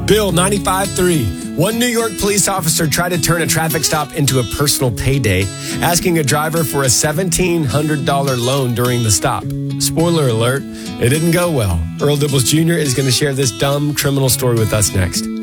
Bill 95.3. One New York police officer tried to turn a traffic stop into a personal payday, asking a driver for a $1,700 loan during the stop. Spoiler alert, it didn't go well. Earl Dibbles Jr. is going to share this dumb criminal story with us next.